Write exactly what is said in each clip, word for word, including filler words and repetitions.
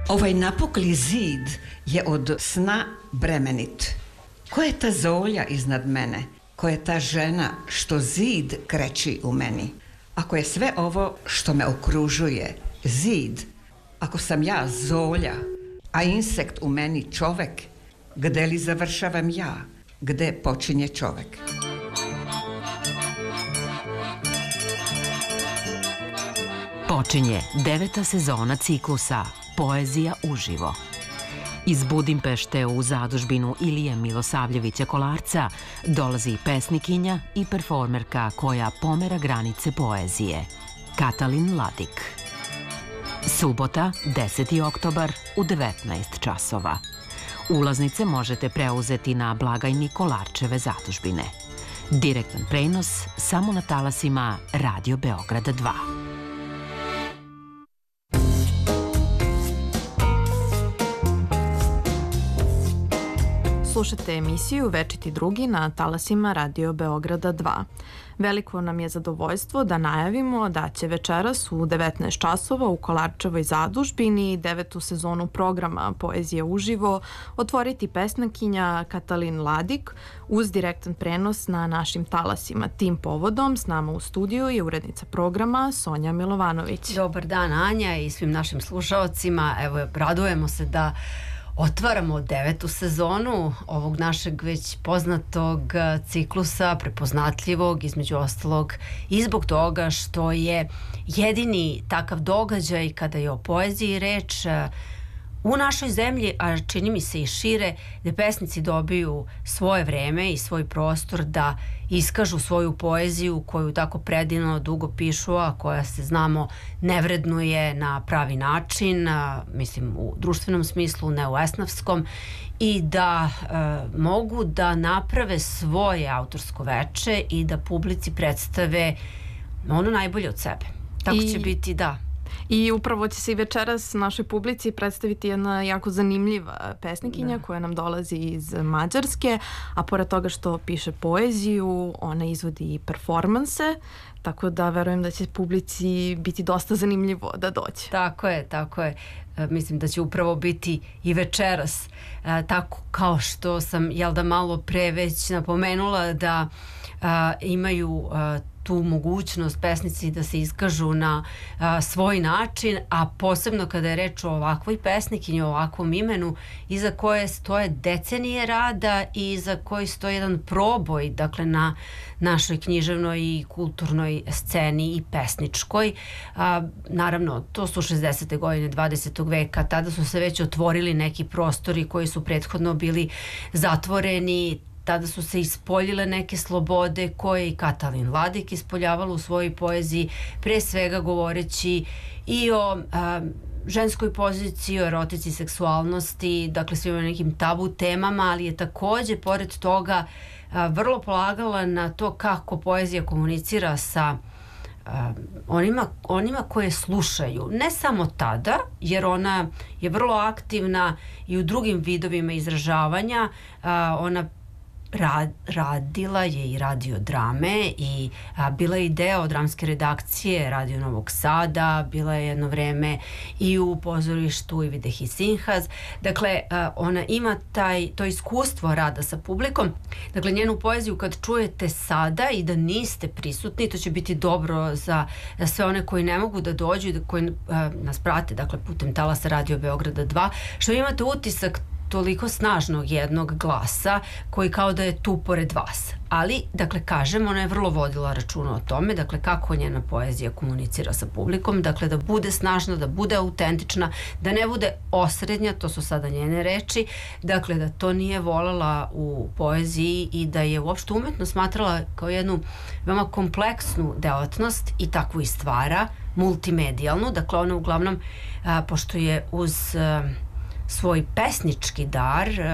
Ovaj napukli zid je od sna bremenit. Ko je ta zolja iznad mene? Ko je ta žena što zid kreći u meni? Ako je sve ovo što me okružuje zid, ako sam ja zolja, a insekt u meni čovek, gde li završavam ja? Gde počinje čovek? Počinje deveta sezona ciklusa Poezija uživo. Iz Budimpešte u zadužbinu Ilije Milosavljevića Kolarca dolazi pesnikinja i performerka koja pomera granice poezije, Katalin Ladik. Subota, deseti oktobar u devetnaest časova. Ulaznice možete preuzeti na blagajni Kolarčeve zadužbine. Direktan prenos samo na talasima Radio Beograda dva. Slušate emisiju Večiti drugi na talasima Radio Beograda dva. Veliko nam je zadovoljstvo da najavimo da će večeras u devetnaest časova u Kolarčevoj zadužbini devetu sezonu programa Poezije uživo otvoriti pesnikinja Katalin Ladik uz direktan prenos na našim talasima. Tim povodom s nama u studiju je urednica programa Sonja Milovanović. Dobar dan Anja i svim našim slušaocima. Evo, radujemo se da otvaramo devetu sezonu ovog našeg već poznatog ciklusa, prepoznatljivog, između ostalog i zbog toga što je jedini takav događaj kada je o poeziji reč u našoj zemlji, a čini mi se i šire, gde pesnici dobiju svoje vreme i svoj prostor da iskažu svoju poeziju koju tako predivno dugo pišu, a koja se, znamo, ne vrednuje na pravi način, a, mislim u društvenom smislu, ne u esnafskom, i da e, mogu da naprave svoje autorsko veče i da publici predstave ono najbolje od sebe. Tako I... će biti, da. I upravo će se i večeras našoj publici predstaviti jedna jako zanimljiva pesnikinja da. koja nam dolazi iz Mađarske, a pored toga što piše poeziju, ona izvodi i performanse, tako da verujem da će publici biti dosta zanimljivo da dođe. Tako je, tako je. E, mislim da će upravo biti i večeras. E, tako kao što sam, jel da, malo pre već napomenula da a, imaju a, tu mogućnost pesnici da se iskažu na a, svoj način, a posebno kada je reč o ovakvoj pesnikinji, o ovakvom imenu, iza koje stoje decenije rada i iza koji stoji jedan proboj, dakle, na našoj književnoj i kulturnoj sceni i pesničkoj. A, naravno, to su šezdesete godine dvadesetog veka, tada su se već otvorili neki prostori koji su prethodno bili zatvoreni. Tada su se ispoljile neke slobode koje i Katalin Ladik ispoljavala u svojoj poeziji, pre svega govoreći i o a, ženskoj poziciji, o erotici, seksualnosti, dakle svima nekim tabu temama, ali je takođe pored toga a, vrlo polagala na to kako poezija komunicira sa a, onima, onima koje slušaju. Ne samo tada, jer ona je vrlo aktivna i u drugim vidovima izražavanja. A, ona Rad, radila je i radio drame i a, bila je i deo dramske redakcije Radio Novog Sada, bila je jedno vreme i u pozorištu Ivide Hisinhaz. Dakle, a, ona ima taj, to iskustvo rada sa publikom. Dakle, njenu poeziju kad čujete sada i da niste prisutni, to će biti dobro za, za sve one koji ne mogu da dođu i da, koji a, nas prate, dakle, putem talasa Radio Beograda dva, što imate utisak toliko snažnog jednog glasa koji kao da je tu pored vas. Ali, dakle, kažem, ona je vrlo vodila računa o tome, dakle, kako njena poezija komunicira sa publikom, dakle, da bude snažna, da bude autentična, da ne bude osrednja, to su sada njene reči, dakle, da to nije volela u poeziji i da je uopšte umetno smatrala kao jednu veoma kompleksnu delatnost i takvu i stvara, multimedijalnu, dakle, ona uglavnom, a, pošto je uz a, svoj pesnički dar uh,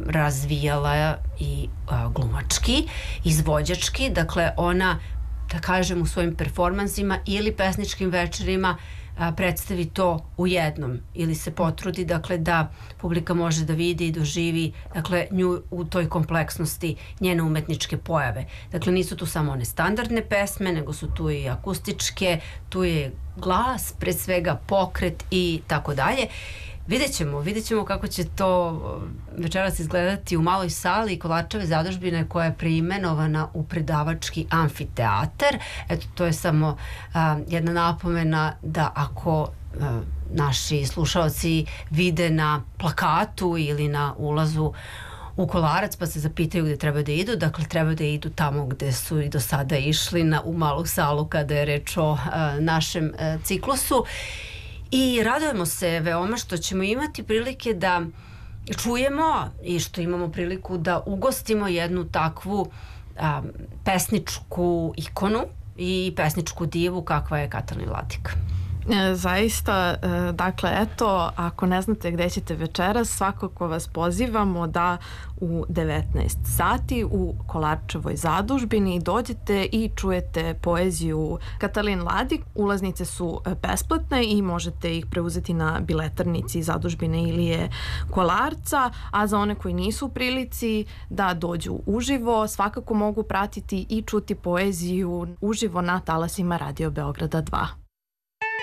razvijala i uh, glumački, izvođački, dakle ona, da kažem, u svojim performansima ili pesničkim večerima uh, predstavi to u jednom ili se potrudi, dakle, da publika može da vidi i doživi, dakle, nju u toj kompleksnosti njene umetničke pojave. Dakle, nisu tu samo one standardne pesme, nego su tu i akustičke, tu je glas, pre svega pokret i tako dalje. vidjet ćemo, vidjet ćemo kako će to večeras izgledati u maloj sali Kolarčeve zadužbine koja je preimenovana u predavački amfiteatar. Eto, to je samo a, jedna napomena da ako a, naši slušaoci vide na plakatu ili na ulazu u Kolarac pa se zapitaju gde treba da idu, dakle treba da idu tamo gde su i do sada išli, na, u malu salu kada je reč o a, našem a, ciklusu. I radujemo se veoma što ćemo imati prilike da čujemo i što imamo priliku da ugostimo jednu takvu a, pesničku ikonu i pesničku divu kakva je Katalin Latika. E, zaista, e, dakle, eto, ako ne znate gde ćete večeras, svakako vas pozivamo da u devetnaest sati u Kolarčevoj zadužbini dođete i čujete poeziju Katalin Ladik. Ulaznice su besplatne i možete ih preuzeti na biletarnici zadužbine Ilije Kolarca, a za one koji nisu u prilici da dođu uživo, svakako mogu pratiti i čuti poeziju uživo na talasima Radio Beograda dva.